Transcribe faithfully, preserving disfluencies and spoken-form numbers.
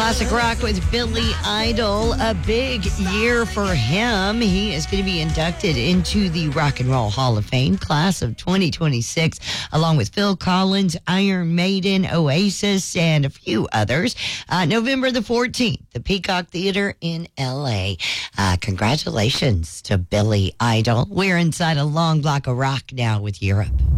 Classic rock with Billy Idol. A big year for him. He is going to be inducted into the Rock and Roll Hall of Fame class of twenty twenty-six, along with Phil Collins, Iron Maiden, Oasis, and a few others. Uh, November the fourteenth, the Peacock Theater in L A. Uh, congratulations to Billy Idol. We're inside a long block of rock now with Europe.